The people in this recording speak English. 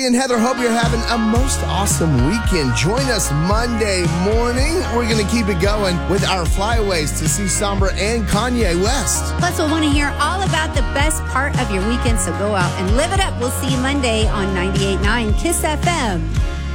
And Heather, hope you're having a most awesome weekend. Join us Monday morning. We're going to keep it going with our flyaways to see Sombra and Kanye West. Plus, we'll want to hear all about the best part of your weekend, so go out and live it up. We'll see you Monday on 98.9 KISS FM.